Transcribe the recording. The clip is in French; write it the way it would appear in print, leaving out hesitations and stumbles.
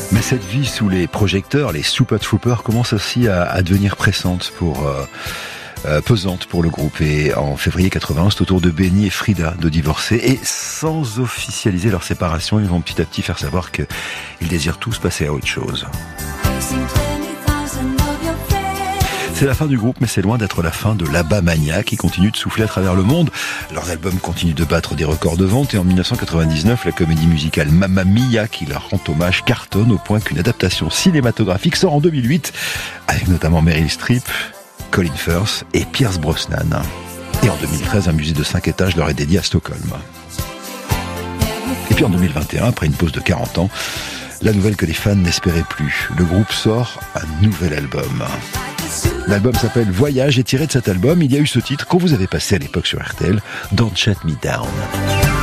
Mais cette vie sous les projecteurs, les Super Troopers, commence aussi à devenir pesante pour le groupe. Et en février 81, c'est au tour de Benny et Frida de divorcer. Et sans officialiser leur séparation, ils vont petit à petit faire savoir qu'ils désirent tous passer à autre chose. C'est la fin du groupe, mais c'est loin d'être la fin de l'ABBA Mania qui continue de souffler à travers le monde. Leurs albums continuent de battre des records de vente et en 1999, la comédie musicale Mamma Mia, qui leur rend hommage, cartonne au point qu'une adaptation cinématographique sort en 2008 avec notamment Meryl Streep, Colin Firth et Pierce Brosnan. Et en 2013, un musée de 5 étages leur est dédié à Stockholm. Et puis en 2021, après une pause de 40 ans, la nouvelle que les fans n'espéraient plus. Le groupe sort un nouvel album. L'album s'appelle Voyage et tiré de cet album, il y a eu ce titre qu'on vous avait passé à l'époque sur RTL, Don't Shut Me Down.